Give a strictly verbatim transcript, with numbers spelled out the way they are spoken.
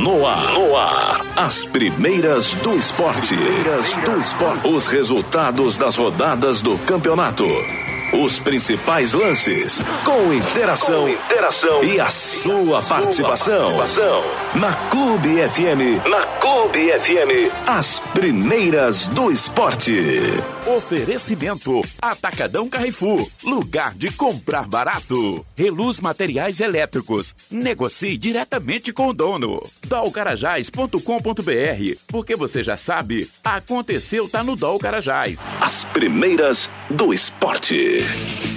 No ar. No ar. As primeiras do esporte. Primeiras do esporte. Os resultados das rodadas do campeonato. Os principais lances, com interação, com interação e a sua, e a participação. participação. Na Clube F M. Na Clube F M. As primeiras do esporte. Oferecimento: Atacadão Carrefour. Lugar de comprar barato. Reluz Materiais Elétricos. Negocie diretamente com o dono. dol carajás ponto com ponto b r. Porque você já sabe, aconteceu tá no Dol Carajás. As primeiras do esporte.